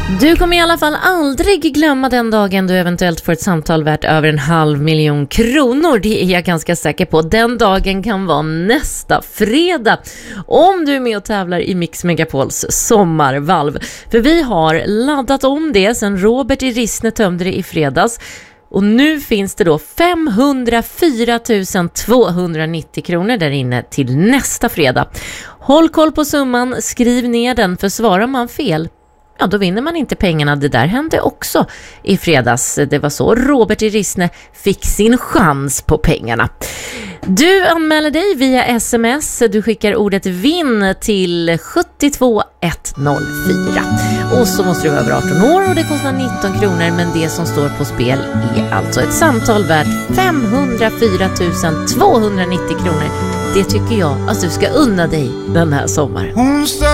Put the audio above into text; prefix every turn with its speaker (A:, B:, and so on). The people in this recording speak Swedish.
A: Du kommer i alla fall aldrig glömma den dagen du eventuellt får ett samtal värt över 500 000 kronor. Det är jag ganska säker på. Den dagen kan vara nästa fredag. Om du är med och tävlar i Mix Megapols sommarvalv. För vi har laddat om det sen Robert i Rissne tömde det i fredags. Och nu finns det då 504 290 kronor där inne till nästa fredag. Håll koll på summan, skriv ner den, för svarar man fel, ja, då vinner man inte pengarna. Det där hände också i fredags. Det var så Robert i Rissne fick sin chans på pengarna. Du anmäler dig via sms. Du skickar ordet vinn till 72104. Och så måste du vara över 18 år och det kostar 19 kronor. Men det som står på spel är alltså ett samtal värt 504 290 kronor. Det tycker jag att du ska unna dig den här sommaren.